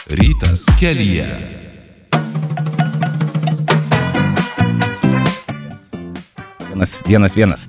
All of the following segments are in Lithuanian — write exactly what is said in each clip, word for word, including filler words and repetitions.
Rytas kelyje. Vienas, vienas, vienas.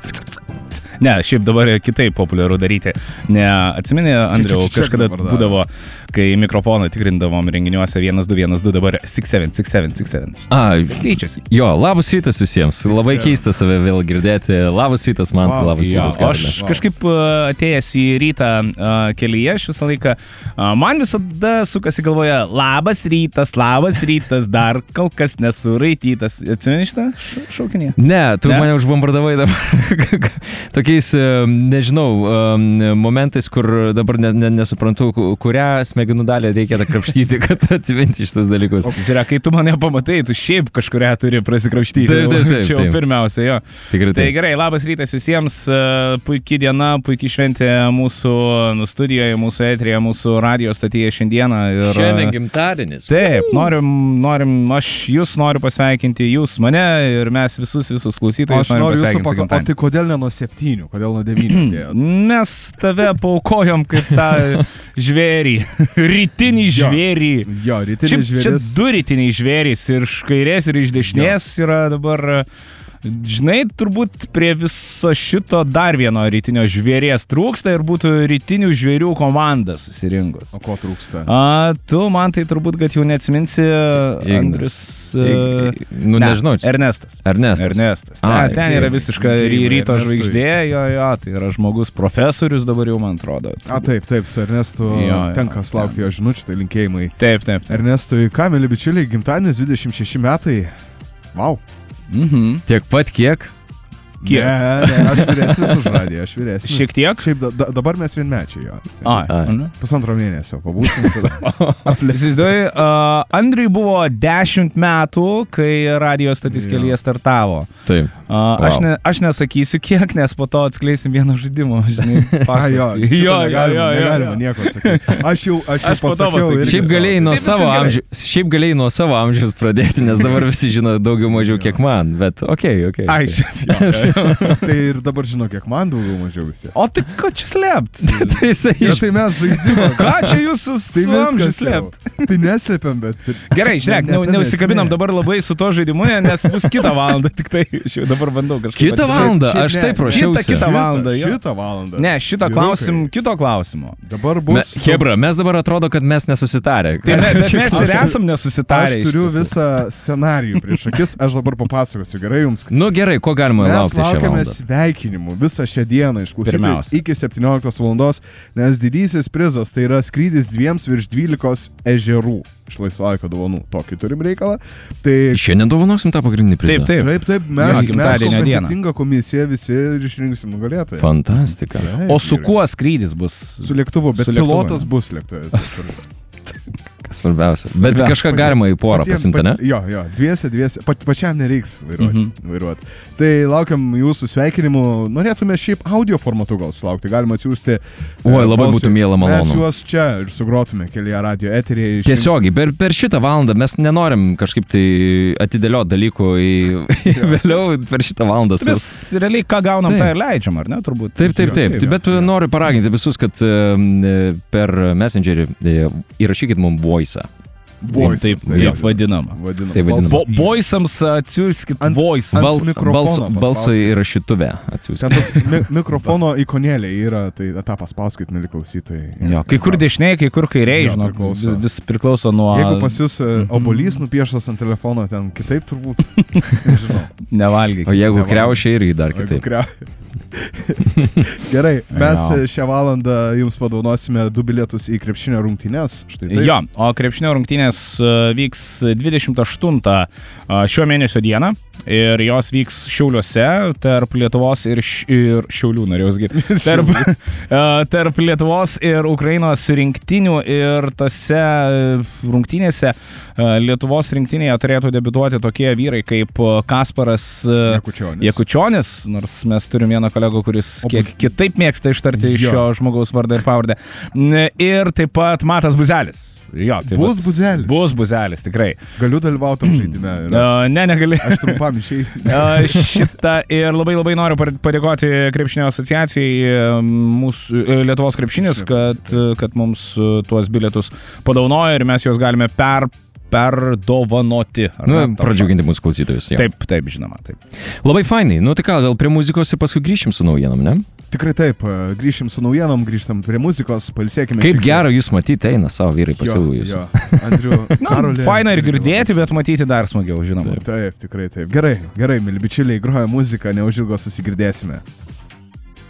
Ne, šiaip dabar kitaip populiaru daryti. Ne, atsimeni, Andriau, kažkada būdavo, kai mikrofoną tikrindavom renginiuose vienas du vienas du, dabar šeši sedem šeši sedem šeši sedem. A, keičiasi. Jo, labas rytas visiems. Labai keista save vėl girdėti. Labas rytas man, wow, labas jo, rytas. O aš wow. kažkaip atėjęs į rytą uh, kelyje, aš visą laiką, uh, man visada sukasi galvoje, labas rytas, labas rytas, dar kol kas nesu raitytas. Atsimeni šitą šaukinį? Ne, tu ne? Mane užbombardavai dabar. Tokiais, nežinau, momentais, kur dabar ne, ne, nesuprantu, kurią smegenų dalį reikėtų krapštyti, kad atsiminti šitus dalykus. O, žiūrėk, kai tu mane pamatai, tu šiaip kažkurią turi prasikrapštyti. Taip, taip, taip. Čia jau pirmiausia, jo. Tikrai taip. Tai gerai, labas rytas visiems, puikiai diena, puikiai šventė mūsų studijoje, mūsų eteryje, mūsų radio statyje šiandieną. Ir, šiandien gimtadienis. Taip, norim, norim, aš jūs noriu pasveikinti, jūs mane ir mes visus, visus klausytojus norim pasveikinti su gimtadieniu. O tai kodėl ne nuo septynių, kodėl nuo devynių atėjo? Mes tave paukojom kaip tą žvėrį, rytinį žvėrį. Jo, jo, rytinis Šiaip, žvėris. Čia du rytiniai žvėrys, ir iš kairės, ir iš dešinės jo. Yra dabar... Žinai, turbūt prie viso šito dar vieno rytinio žvėries trūksta ir būtų rytinių žvėrių komanda susirinkus. O ko trūksta? A, tu man tai turbūt, kad jau neatsiminsi, Andrius... Ig... Nu, ne, nežinau. Ernestas. Ernestas. Ernestas. A, ten, ten yra visiška ryto žvaigždė, jo, jo, tai yra žmogus profesorius dabar jau, man atrodo. A, taip, taip, su Ernestu jo, jo, tenka slaukti jo žinučių, tai linkėjimai. Taip, taip. Ernestui, ką, mėly bičiuliai, gimtadienis dvidešimt šeši metai. Vau. Mhm. Tiek pat kiek? Kiek? Ne, ne, aš vyresnis už radiją, aš vyresnis. Šiek tiek? Šiaip da, da, dabar mes vienmečiai jo. A, pusantro mėnesio pabūsim. Įsivaizduoju, uh, Andriui buvo dešimt metų, kai radio statys kelyje startavo. Taip. Uh, wow. aš, ne, aš nesakysiu kiek, nes po to atskleisim vieną žaidimą, žinai, paslaptį. jo, jo, negalima, jo, jo, negalima jo. nieko sakyti. Aš jau, aš jau Aš po to pasakiau. pasakysiu. Šiaip galėjai nuo Taip, savo viskas amžiaus, šiaip galėjai nuo savo amžiaus pradėti, nes dabar visi žino daugiau mažiau kiek man, bet okei, okay, okei. Okay, Ai, okay. Tai ir dabar žino, kiek man daugiau mažiau visi. O tai ką čia slept? Tai jisai Ja, iš... tai mes žaidimą. Ką čia jūsų Tai amžių viskas slept? jau. Tai neslėpiam, bet... Gerai, žiūrėk, Ne, ne, ne, tame neusikabinam esmė. dabar labai su to žaidimu, nes bus kitą valandą, tik tai aš jau dabar bandau kažkaip... Kitą atsižvelgti. valandą, Šiaip aš ne, taip ne. ruošiausi. Kitą, kitą valandą, jo. Šitą valandą. Ne, šito Vyrukai. klausim, kito klausimo. Dabar Me, bus... Hebra, mes dabar atrodo, kad mes nesusitarę. Tai me, bet mes ir esam Aš nesusitarę. iš turiu tiesų. visą scenarijų prieš akis, aš dabar papasakosiu gerai jums. Nu gerai, ko galima Mes laukti šią laukiame valandą? sveikinimų visą šią dieną iš klausytojų Pirmiausia. iki septynioliktos valandos, nes didysis prizas tai yra skrydis dviems virš dvylikos ežerų iš laisvalaikio dovanų. Tokį turim reikalą. Tai Šiandien dovanosim tą pagrindinį prizą. Taip, taip. taip, taip, Jo, mes, mes gimtadienio dieną. kompetentinga komisija visi ir išrinksim nugalėtoją. Fantastika. Taip, O su vyrai. kuo skrydis bus? Su lėktuvu, bet Su lėktuvu, pilotas ne? bus lėktuvas. Kas svarbiausia. Bet Svarbiausia. kažką galima į porą Patiem- pasimti, ne? pat- Jo, jo, dviese, dviese, pa, pačiam nereiks vairuoti. Mhm. vairuoti. Tai laukiam jūsų sveikinimų. Norėtume šiaip audio formatu gal sulaukti, galima atsiųsti. Oi, e, labai balsui. būtų miela, malonu. Mes juos čia ir sugrotume kelyje radio eteryje. Tiesiogiai, per, per šitą valandą mes nenorim kažkaip tai atidėlioti dalykų į, į vėliau per šitą valandą. Su... Mes realiai ką gaunam, Taip. tą ir leidžiam, ar ne, turbūt? Taip, taip, Jo, taip. taip, Bet jo. noriu paraginti visus, kad e, per Messengerį e, įrašykit mums voice'ą. Voice, Taip, taip, taip vadinama. Vadinam. Taip vadinama. Vo, boysams atsiųskit Ant- voice. ant Bal, mikrofono balso, paspauskit. balso įrašytuvę atsiųskit. Ten toks mi mikrofono ikonėlė yra, tai tą paspauskit, mėly klausytojai. Jo, kai kur dešiniai, kai kur kairiai, Jo, žinok, priklauso. vis, vis priklauso nuo... Jeigu pas jūs e, obuolys nupieštas ant telefono, ten kitaip turbūt. Nežinau. Nevalgyk. O jeigu Nevalgyk. kriaušia irgi dar Jeigu kitaip. kria- Gerai, mes Jo. šią valandą jums padovanosime du bilietus į krepšinio rungtynes. Štai taip. Jo, o krepšinio rungtynės e, vyks dvidešimt aštuntą e, šio mėnesio dieną ir jos vyks Šiauliuose tarp Lietuvos ir, š, ir Šiaulių, norėjau sakyti. Tarp, e, tarp Lietuvos ir Ukrainos rinktinių ir tose e, rungtynėse e, Lietuvos rinktinėje turėtų debiutuoti tokie vyrai kaip Kasparas e, Jakučionis. Jakučionis, nors mes turim vieną kolegą, kuris O kiek kitaip mėgsta ištarti Jo. šio žmogaus vardą ir pavardę. Ir taip pat Matas Buzelis. Jo, tai Bus vat- buzelis. Bus buzelis, tikrai. Galiu dalyvauti tam žaidime. ir Uh, Aš, ne, negali. aš trumpam išėjau. Uh, šitą ir labai labai noriu par- padėkoti krepšinio asociacijai, um, mūsų uh, Lietuvos krepšinis, kad, uh, kad mums uh, tuos bilietus padaunojo ir mes juos galime per perdovanoti. Ar Nu, ne? pradžiuginti mūsų klausytojus. Jo. Taip, taip, žinoma, taip. Labai fainai. Nu tai ką, gal prie muzikos ir paskui grįšim su naujienom, ne? Tikrai taip, grįšim su naujienom, grįžtam prie muzikos, palsėkime. Kaip gera jūs matyti, eina savo vyrai pasilūjus. Jo, jo. Andriu, Karolė. Faina ir girdėti, bet matyti dar smagiau, žinoma. Taip, tikrai taip. Gerai, gerai, mėly bičiuliai, groja muzika, neužilgo susigirdėsime.